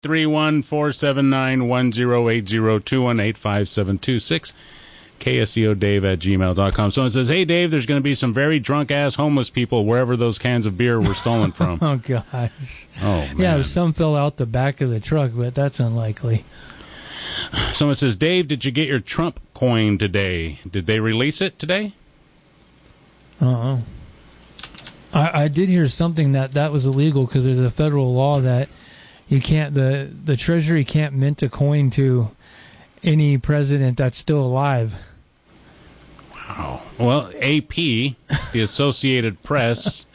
831-479-1080, 218-572-6, KSEODave@gmail.com. Someone says, hey, Dave, there's going to be some very drunk-ass homeless people wherever those cans of beer were stolen from. Oh, gosh. Oh, man. Yeah, some fell out the back of the truck, but that's unlikely. Someone says, Dave, did you get your Trump coin today? Did they release it today? Uh-oh. I did hear something that was illegal because there's a federal law that you can't, the Treasury can't mint a coin to any president that's still alive. Wow. Well, AP, the Associated Press,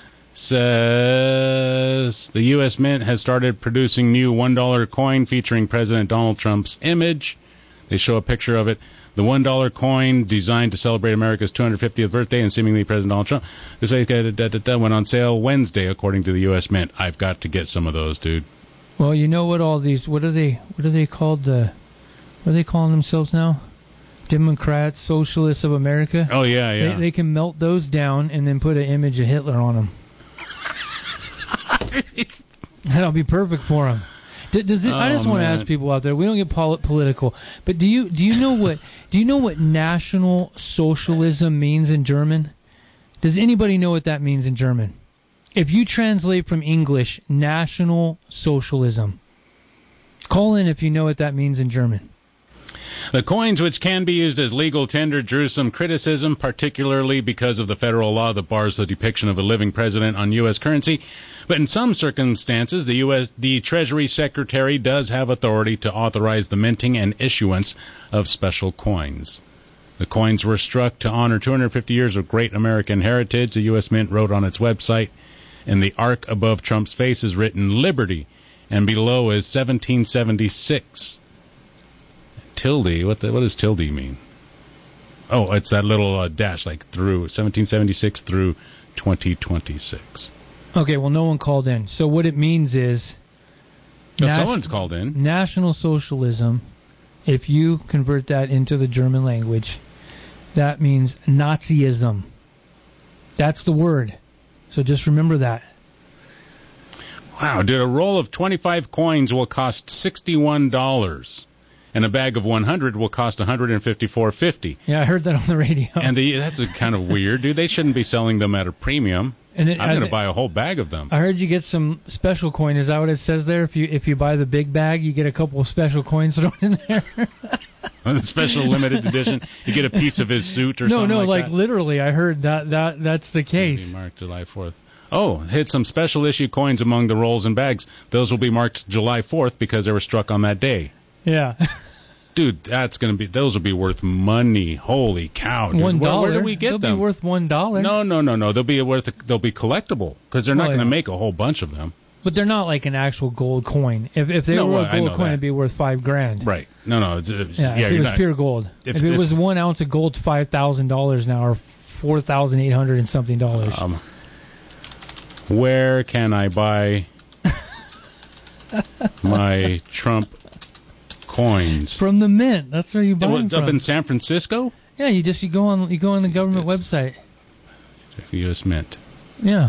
says the U.S. Mint has started producing new $1 coin featuring President Donald Trump's image. They show a picture of it. The $1 coin, designed to celebrate America's 250th birthday and seemingly President Donald Trump, went on sale Wednesday, according to the U.S. Mint. I've got to get some of those, dude. Well, you know what all these, what are they called? What are they calling themselves now? Democrats, Socialists of America? Oh, yeah. They can melt those down and then put an image of Hitler on them. That'll be perfect for them. I just want to ask people out there. We don't get political, but do you know what National Socialism means in German? Does anybody know what that means in German? If you translate from English, National Socialism, call in if you know what that means in German. The coins, which can be used as legal tender, drew some criticism, particularly because of the federal law that bars the depiction of a living president on U.S. currency. But in some circumstances, the Treasury Secretary does have authority to authorize the minting and issuance of special coins. The coins were struck to honor 250 years of great American heritage, the U.S. Mint wrote on its website. And the arc above Trump's face is written Liberty, and below is 1776. Tilde, what does tilde mean? Oh, it's that little dash, like through 1776 through 2026. Okay, well, no one called in. So what it means is... someone's called in. National Socialism, if you convert that into the German language, that means Nazism. That's the word. So just remember that. Wow, dude, a roll of 25 coins will cost $61. And a bag of 100 will cost $154.50. Yeah, I heard that on the radio. And that's kind of weird, dude. They shouldn't be selling them at a premium. I'm going to buy a whole bag of them. I heard you get some special coin. Is that what it says there? If you buy the big bag, you get a couple of special coins thrown in there. Special limited edition. You get a piece of his suit or something like that. No, literally, I heard that's the case. Maybe marked July 4th. Oh, hit some special issue coins among the rolls and bags. Those will be marked July 4th because they were struck on that day. Yeah. Dude, those will be worth money. Holy cow, dude. $1. Where do we get them? They'll be worth $1. No. They'll be collectible because they're not going to make a whole bunch of them. But they're not like an actual gold coin. If they were a gold coin, it'd be worth $5,000. Right. No. If it was pure gold. If it was 1 ounce of gold, $5,000 now, or $4,800 and something dollars. Where can I buy my Trump coins? From the Mint. That's where you buy them from. Up in San Francisco? Yeah, you go on the government website. U.S. Mint. Yeah.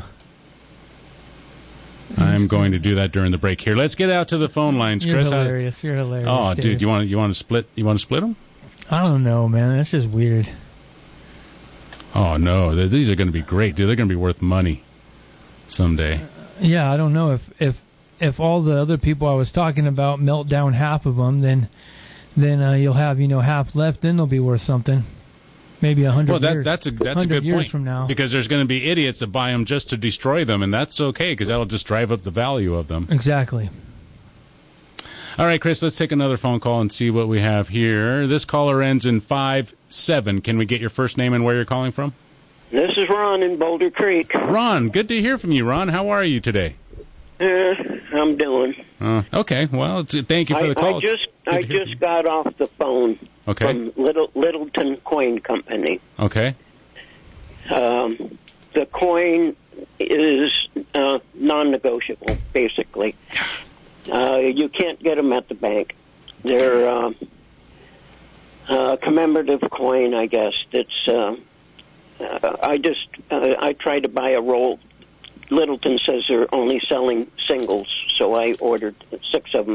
I'm going to do that during the break here. Let's get out to the phone lines, Chris. You're hilarious. Oh, Dave. dude, you want to split? You want to split them? I don't know, man. That's just weird. Oh no, these are going to be great, dude. They're going to be worth money someday. Yeah, I don't know if all the other people I was talking about melt down half of them, then you'll have half left. Then they'll be worth something. Maybe 100 years. That's a good point from now. Because there's going to be idiots that buy them just to destroy them, and that's okay because that'll just drive up the value of them. Exactly. All right, Chris, let's take another phone call and see what we have here. This caller ends in 57. Can we get your first name and where you're calling from? This is Ron in Boulder Creek. Ron, good to hear from you, Ron. How are you today? I'm doing. Okay, well, thank you for the call. I just got off the phone from Littleton Coin Company. Okay. The coin is non-negotiable, basically. You can't get them at the bank. They're a commemorative coin, I guess. It's I tried to buy a roll. Littleton says they're only selling singles, so I ordered 6 of them.